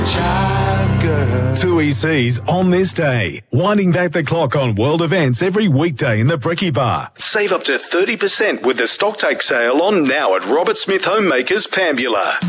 2EC's On This Day, winding back the clock on world events every weekday in the Bricky Bar. Save up to 30% with the stocktake sale on now at Robert Smith Homemakers Pambula.